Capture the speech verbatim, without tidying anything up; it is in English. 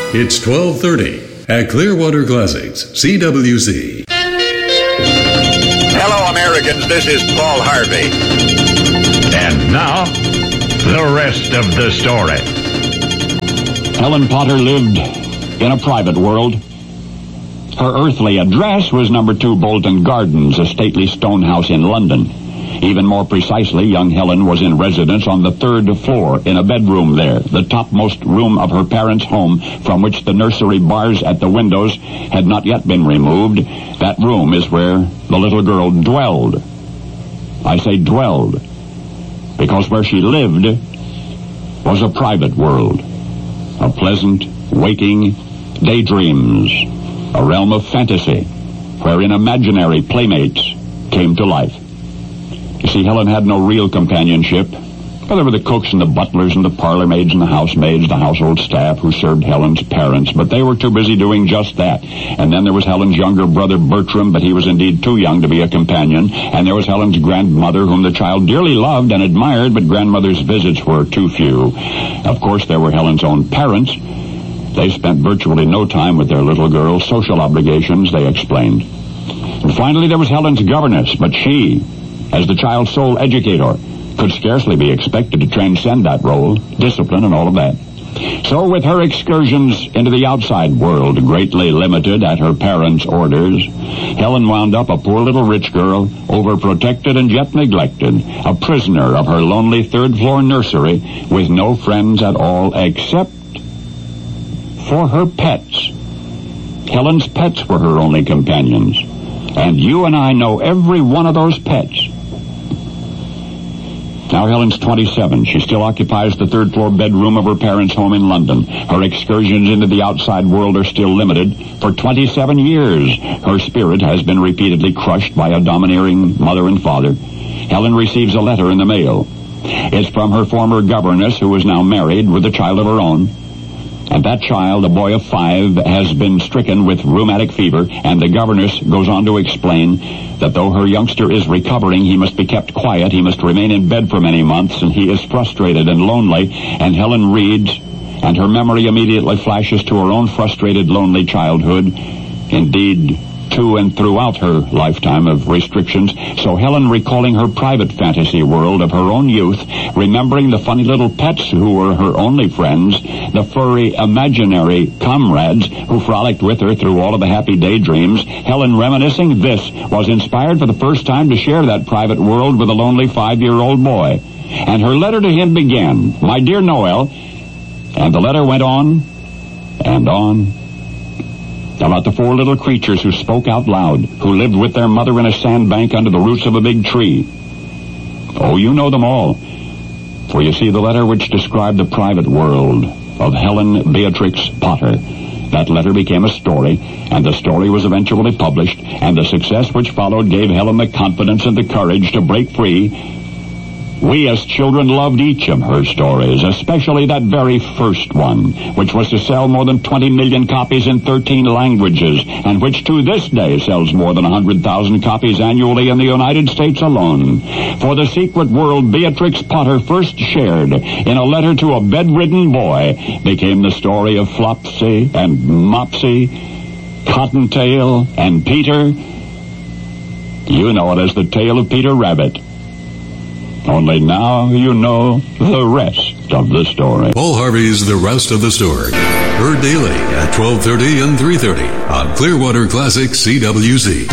It's twelve thirty at Clearwater Classics, C W C. Hello, Americans. This is Paul Harvey. And now, the rest of the story. Helen Potter lived in a private world. Her earthly address was number two Bolton Gardens, a stately stone house in London. Even more precisely, young Helen was in residence on the third floor in a bedroom there, the topmost room of her parents' home, from which the nursery bars at the windows had not yet been removed. That room is where the little girl dwelled. I say dwelled, because where she lived was a private world, a pleasant, waking daydreams, a realm of fantasy, wherein imaginary playmates came to life. You see, Helen had no real companionship. Well, there were the cooks and the butlers and the parlor maids and the housemaids, the household staff who served Helen's parents, but they were too busy doing just that. And then there was Helen's younger brother, Bertram, but he was indeed too young to be a companion. And there was Helen's grandmother, whom the child dearly loved and admired, but grandmother's visits were too few. Of course, there were Helen's own parents. They spent virtually no time with their little girl. Social obligations, they explained. And finally, there was Helen's governess, but she, as the child's sole educator, could scarcely be expected to transcend that role, discipline and all of that. So with her excursions into the outside world greatly limited at her parents' orders, Helen wound up a poor little rich girl, overprotected and yet neglected, a prisoner of her lonely third-floor nursery with no friends at all except for her pets. Helen's pets were her only companions, and you and I know every one of those pets. Now Helen's twenty-seven. She still occupies the third-floor bedroom of her parents' home in London. Her excursions into the outside world are still limited. For twenty-seven years, her spirit has been repeatedly crushed by a domineering mother and father. Helen receives a letter in the mail. It's from her former governess, who is now married with a child of her own. And that child, a boy of five, has been stricken with rheumatic fever, and the governess goes on to explain that though her youngster is recovering, he must be kept quiet, he must remain in bed for many months, and he is frustrated and lonely. And Helen reads, and her memory immediately flashes to her own frustrated, lonely childhood, indeed, to and throughout her lifetime of restrictions. So Helen, recalling her private fantasy world of her own youth, remembering the funny little pets who were her only friends, the furry imaginary comrades who frolicked with her through all of the happy daydreams, Helen, reminiscing this, was inspired for the first time to share that private world with a lonely five-year-old boy. And her letter to him began, "My dear Noel," and the letter went on and on about the four little creatures who spoke out loud, who lived with their mother in a sandbank under the roots of a big tree. Oh, you know them all. For you see, the letter which described the private world of Helen Beatrix Potter, that letter became a story, and the story was eventually published, and the success which followed gave Helen the confidence and the courage to break free. We as children loved each of her stories, especially that very first one, which was to sell more than twenty million copies in thirteen languages, and which to this day sells more than one hundred thousand copies annually in the United States alone. For the secret world Beatrix Potter first shared in a letter to a bedridden boy became the story of Flopsy and Mopsy, Cottontail and Peter. You know it as the tale of Peter Rabbit. Only now you know the rest of the story. Paul Harvey's The Rest of the Story. Heard daily at twelve thirty and three thirty on Clearwater Classic C W C.